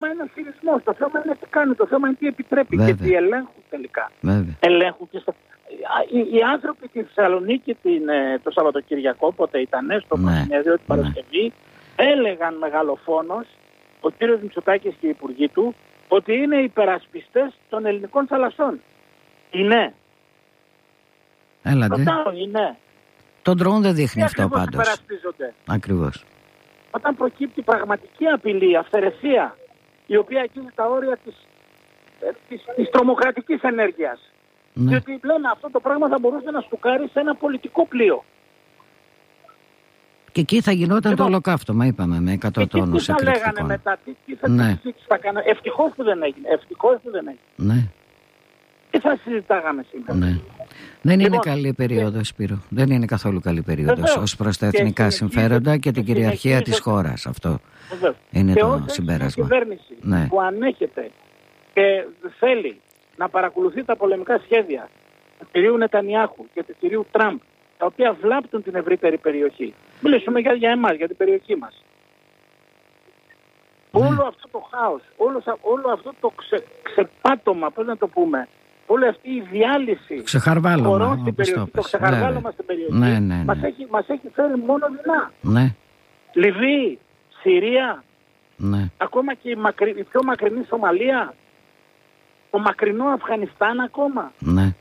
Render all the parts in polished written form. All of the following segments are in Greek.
είναι ο χειρισμός, το θέμα είναι τι κάνουν, το θέμα είναι τι επιτρέπει. Βέβαια. Και τι ελέγχουν τελικά. Βέβαια. Ελέγχουν και οι άνθρωποι στη Θεσσαλονίκη το Σαββατοκυριακό, πότε ήταν, στο Συνέδριο την Παρασκευή, έλεγαν μεγαλοφόνος, ο κύριος Μητσοτάκης και οι υπουργοί του, ότι είναι υπερασπιστές των ελληνικών θαλασσών. Είναι. Έλατε. Ρωτάω, είναι. Το ντρόουν δεν δείχνει αυτό πάντως. Υπερασπίζονται. Ακριβώς. Όταν προκύπτει πραγματική απειλή, αυθαιρεσία, η οποία αγγίζει τα όρια της τρομοκρατικής ενέργειας. Ναι. Διότι λέμε αυτό το πράγμα θα μπορούσε να στουκάρει σε ένα πολιτικό πλοίο. Και εκεί θα γινόταν το ολοκαύτωμα, είπαμε, με 100 τόνους εκρηκτικών. Τι θα λέγανε μετά, τι θα κάνανε. Ευτυχώς που δεν έγινε. Ναι. Τι θα συζητάγαμε σήμερα. Ναι. Δεν είναι καλή περίοδος, Σπύρο. Δεν είναι καθόλου καλή περίοδος ως προς τα εθνικά συμφέροντα και την κυριαρχία της χώρας. Αυτό είναι και το συμπέρασμα. Η κυβέρνηση που ανέχεται και θέλει να παρακολουθεί τα πολεμικά σχέδια του κυρίου Νετανιάχου και του κυρίου Τραμπ, τα οποία βλάπτουν την ευρύτερη περιοχή. Μιλήσουμε για εμάς, για την περιοχή μας. Ναι. Όλο αυτό το χάος, όλο αυτό το ξεπάτωμα, πώς να το πούμε, όλη αυτή η διάλυση χωρών στην περιοχή, το ξεχαρβάλωμα στην περιοχή, μας έχει φέρει μόνο δεινά. Ναι. Λιβύη, Συρία, ναι. Ακόμα και η πιο μακρινή Σομαλία, το μακρινό Αφγανιστάν ακόμα. Ναι.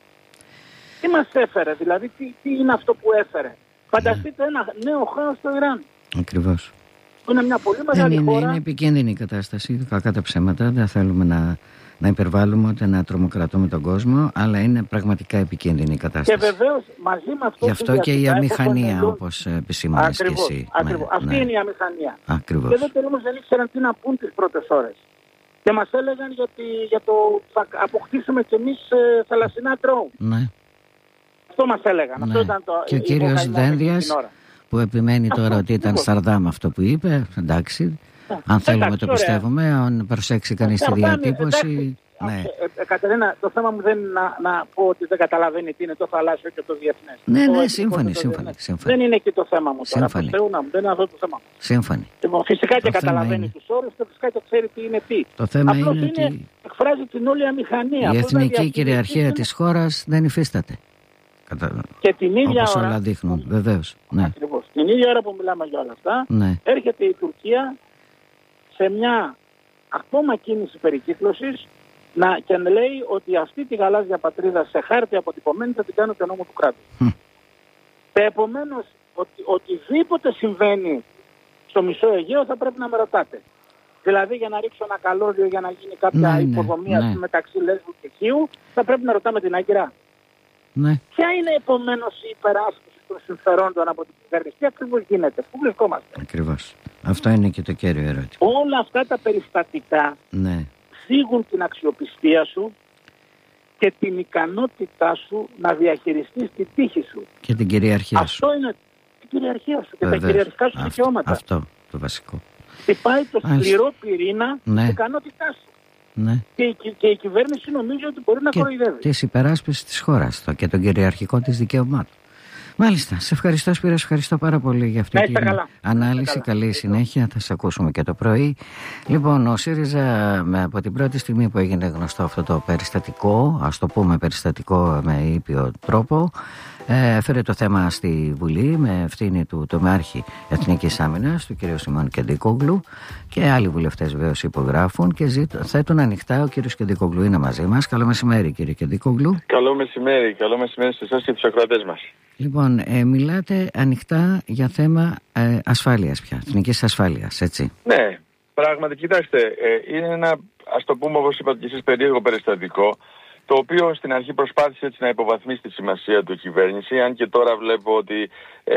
Τι μας έφερε, δηλαδή, τι είναι αυτό που έφερε. Φανταστείτε ένα νέο χάος στο Ιράν. Ακριβώς. Είναι μια πολύ μεγάλη χώρα. Είναι επικίνδυνη η κατάσταση, κακά τα ψέματα, δεν θέλουμε να υπερβάλλουμε ούτε να τρομοκρατούμε τον κόσμο, αλλά είναι πραγματικά επικίνδυνη η κατάσταση. Και βεβαίως μαζί με αυτό. Γι' αυτό και η αμηχανία, όπως επισήμανες και εσύ. Ακριβώς. Αυτή είναι η αμηχανία. Ακριβώς. Και δεν ήξεραν τι να πούν τις πρώτες ώρες. Και μας έλεγαν για το θα αποκτήσουμε κι εμείς θαλασσινά ντρόουν. Ναι. Αυτό μας έλεγαν. Ναι. Αυτό ήταν και ο κύριος Δένδιας που επιμένει τώρα ότι ήταν Σαρδάμ αυτό που είπε, εντάξει. Αν θέλουμε το πιστεύουμε, αν προσέξει κανείς τη διατύπωση. Ναι. Κατερίνα, το θέμα μου δεν είναι να πω ότι δεν καταλαβαίνει τι είναι το θαλάσσιο και το διεθνές. Ναι, σύμφωνοι. Δεν είναι και το θέμα μου τώρα. Σύμφωνοι. Δεν είναι αυτό το θέμα μου. Σύμφωνοι. Φυσικά και καταλαβαίνει τους όρους και φυσικά και ξέρει τι είναι τι. Το θέμα απλώς είναι ότι εκφράζει την όλη αμηχανία. Η εθνική κυριαρχία της χώρας δεν υφίσταται. Και την ίδια όπως ώρα, όλα δείχνουν, βεβαίως. Ναι. Ακριβώς. Την ίδια ώρα που μιλάμε για όλα αυτά, ναι. έρχεται η Τουρκία σε μια ακόμα κίνηση περικύκλωσης και λέει ότι αυτή τη γαλάζια πατρίδα σε χάρτη αποτυπωμένη θα την κάνω και νόμο του κράτους. Επομένως, οτιδήποτε συμβαίνει στο μισό Αιγαίο θα πρέπει να με ρωτάτε. Δηλαδή για να ρίξω ένα καλώδιο για να γίνει κάποια υποδομή μεταξύ Λέσβου και Χίου, θα πρέπει να ρωτάμε την Άγκυρα. Ναι. Ποια είναι επομένως η υπεράσπιση των συμφερόντων από την κυβέρνηση, τι ακριβώς γίνεται, πού βρισκόμαστε. Ακριβώς. Αυτό είναι και το κέριο ερώτημα. Όλα αυτά τα περιστατικά θίγουν την αξιοπιστία σου και την ικανότητά σου να διαχειριστείς τη τύχη σου. Και την κυριαρχία σου. Αυτό είναι την κυριαρχία σου και τα κυριαρχικά σου δικαιώματα. Αυτό το βασικό. Χτυπάει το σκληρό πυρήνα της ικανότητάς σου. Ναι. Και η κυβέρνηση νομίζει ότι μπορεί να κοροϊδεύει. Και της υπεράσπισης της χώρας και των κυριαρχικών της δικαιωμάτων. Μάλιστα. Σε ευχαριστώ, Σπύρο. Σε ευχαριστώ πάρα πολύ για αυτή την ανάλυση. Καλή συνέχεια. Θα σε ακούσουμε και το πρωί. Λοιπόν, ο ΣΥΡΙΖΑ από την πρώτη στιγμή που έγινε γνωστό αυτό το περιστατικό, ας το πούμε περιστατικό με ήπιο τρόπο, έφερε το θέμα στη Βουλή με ευθύνη του τομεάρχη Εθνικής Άμυνας, του κ. Σιμών Κεντίκογλου, και άλλοι βουλευτές βέβαιως υπογράφουν και θέτουν ανοιχτά. Ο κ. Κεντίκογλου είναι μαζί μας. Καλό μεσημέρι, κ. Κεντίκογλου. Καλό μεσημέρι σε εσάς και τους ακροατές μας. Λοιπόν, μιλάτε ανοιχτά για θέμα ασφάλειας πια, εθνικής ασφάλειας, έτσι. Ναι, πράγματι, κοιτάξτε, είναι ένα, ας το πούμε όπως είπατε και εσείς, περίεργο περιστατικό, το οποίο στην αρχή προσπάθησε έτσι να υποβαθμίσει τη σημασία του κυβέρνηση, αν και τώρα βλέπω ότι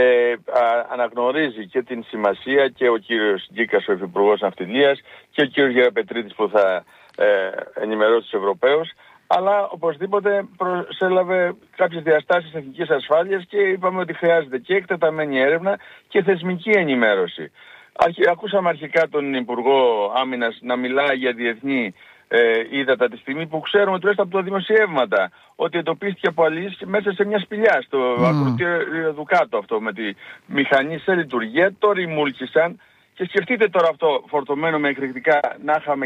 αναγνωρίζει και την σημασία και ο κύριος Γκίκας, ο Υφυπουργός Ναυτιλίας, και ο κύριος Γεραπετρίτης που θα ενημερώσει τους Ευρωπαίους. Αλλά οπωσδήποτε προσέλαβε κάποιες διαστάσεις εθνικής ασφάλειας και είπαμε ότι χρειάζεται και εκτεταμένη έρευνα και θεσμική ενημέρωση. Ακούσαμε αρχικά τον Υπουργό Άμυνας να μιλάει για διεθνή ύδατα τη στιγμή που ξέρουμε τουλάχιστον από τα δημοσιεύματα ότι εντοπίστηκε από αλληλείς μέσα σε μια σπηλιά στο ακροτήριο του κάτω αυτό με τη μηχανή σε λειτουργία. Το ρημούλκησαν και σκεφτείτε τώρα αυτό φορτωμένο με εκρηκτικά να είχαμε